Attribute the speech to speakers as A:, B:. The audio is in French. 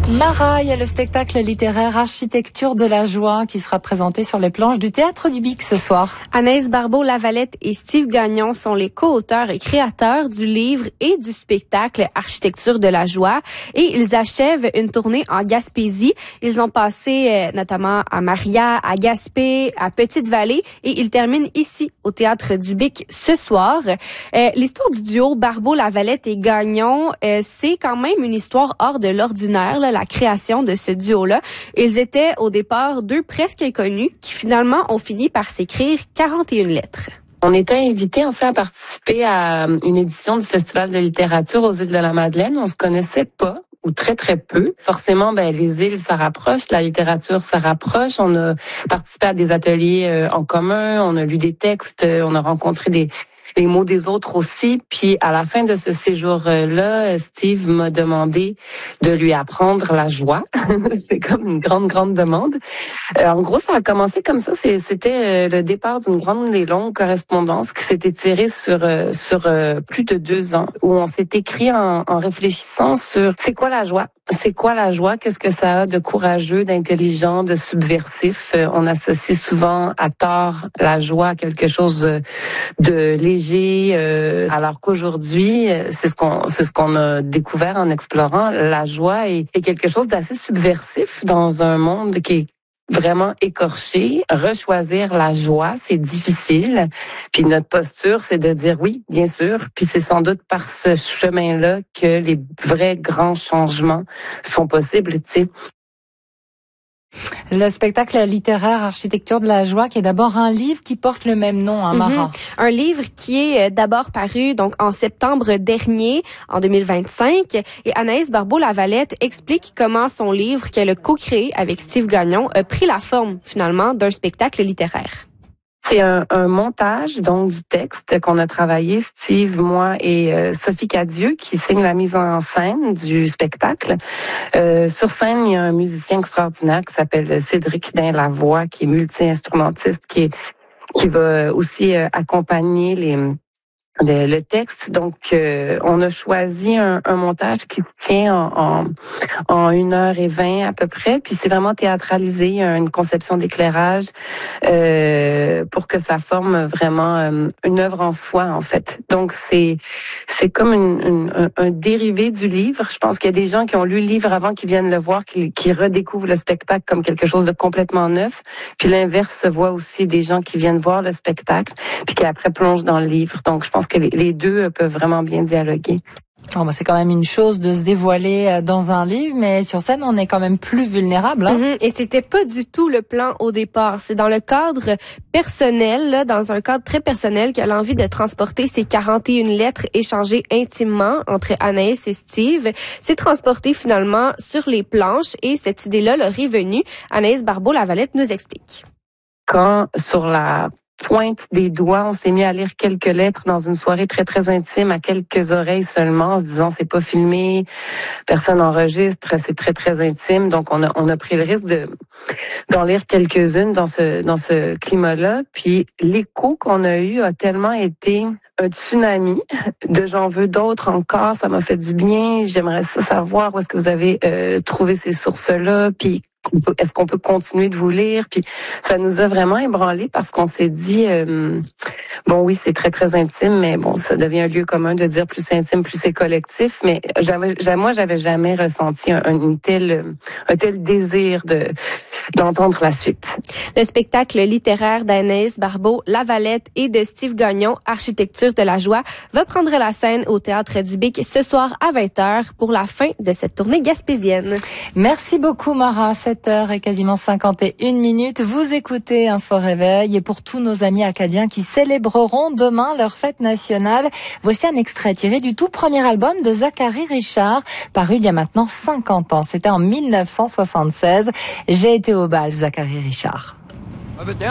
A: Mara, il y a le spectacle littéraire Architecture de la joie qui sera présenté sur les planches du Théâtre du Bic ce soir.
B: Anaïs Barbeau-Lavalette et Steve Gagnon sont les co-auteurs et créateurs du livre et du spectacle Architecture de la joie et ils achèvent une tournée en Gaspésie. Ils ont passé notamment à Maria, à Gaspé, à Petite-Vallée et ils terminent ici au Théâtre du Bic ce soir. L'histoire du duo Barbeau-Lavalette et Gagnon, c'est quand même une histoire hors de l'ordinaire, là, la création de ce duo-là. Ils étaient au départ deux presque inconnus qui finalement ont fini par s'écrire 41 lettres.
C: On était invités en fait à participer à une édition du Festival de littérature aux îles de la Madeleine. On se connaissait pas ou très très peu. Forcément, les îles ça rapproche, la littérature ça rapproche. On a participé à des ateliers en commun, on a lu des textes, on a rencontré les mots des autres aussi. Puis à la fin de ce séjour-là, Steve m'a demandé de lui apprendre la joie. C'est comme une grande demande. En gros, ça a commencé comme ça. C'était le départ d'une grande et longue correspondance qui s'est étirée sur plus de 2 ans, où on s'est écrit en réfléchissant sur c'est quoi la joie. C'est quoi la joie? Qu'est-ce que ça a de courageux, d'intelligent, de subversif? On associe souvent à tort la joie à quelque chose de léger, alors qu'aujourd'hui, c'est ce qu'on a découvert en explorant. La joie est quelque chose d'assez subversif dans un monde qui est vraiment écorché. Rechoisir la joie, c'est difficile. Puis notre posture, c'est de dire oui, bien sûr. Puis c'est sans doute par ce chemin-là que les vrais grands changements sont possibles, tu sais.
A: Le spectacle littéraire Architecture de la joie, qui est d'abord un livre qui porte le même nom, Mara.
B: Un livre qui est d'abord paru donc en septembre dernier, en 2025. Et Anaïs Barbeau-Lavalette explique comment son livre, qu'elle a co-créé avec Steve Gagnon, a pris la forme finalement d'un spectacle littéraire.
C: C'est un montage donc du texte qu'on a travaillé, Steve, moi et Sophie Cadieux, qui signe la mise en scène du spectacle. Sur scène, il y a un musicien extraordinaire qui s'appelle Cédric Dain-Lavoie, qui est multi-instrumentiste, qui va aussi accompagner le texte. Donc, on a choisi un montage qui se tient en 1h20 à peu près. Puis c'est vraiment théâtralisé. Il y a une conception d'éclairage pour que ça forme vraiment une œuvre en soi, en fait. Donc, c'est comme un dérivé du livre. Je pense qu'il y a des gens qui ont lu le livre avant qu'ils viennent le voir, qui redécouvrent le spectacle comme quelque chose de complètement neuf. Puis l'inverse se voit aussi, des gens qui viennent voir le spectacle puis qui après plongent dans le livre. Donc, je pense que les deux peuvent vraiment bien dialoguer.
A: Oh, c'est quand même une chose de se dévoiler dans un livre, mais sur scène, on est quand même plus vulnérable.
B: Et c'était pas du tout le plan au départ. C'est dans le cadre personnel, là, dans un cadre très personnel, qu'elle a envie de transporter ces 41 lettres échangées intimement entre Anaïs et Steve. C'est transporté finalement sur les planches et cette idée-là leur est venue. Anaïs Barbeau-Lavalette nous explique.
C: Quand sur la pointe des doigts, on s'est mis à lire quelques lettres dans une soirée très très intime à quelques oreilles seulement, en se disant c'est pas filmé, personne enregistre, c'est très très intime. Donc on a pris le risque d'en lire quelques-unes dans ce climat-là. Puis l'écho qu'on a eu a tellement été un tsunami de j'en veux d'autres encore, ça m'a fait du bien, j'aimerais savoir où est-ce que vous avez trouvé ces sources-là, puis est-ce qu'on peut continuer de vous lire? Puis ça nous a vraiment ébranlé parce qu'on s'est dit, bon oui, c'est très très intime, mais bon, ça devient un lieu commun de dire plus intime, plus c'est collectif. Mais moi, j'avais jamais ressenti un tel désir d'entendre la suite.
B: Le spectacle littéraire d'Anaïs Barbeau-Lavalette et de Steve Gagnon, Architecture de la joie, va prendre la scène au Théâtre du Bic ce soir à 20h pour la fin de cette tournée gaspésienne.
A: Merci beaucoup, Mara. 7h et quasiment 51 minutes. Vous écoutez Info Réveil, et pour tous nos amis acadiens qui célébreront demain leur fête nationale, voici un extrait tiré du tout premier album de Zachary Richard, paru il y a maintenant 50 ans. C'était en 1976. J'ai été au bal, Zachary Richard.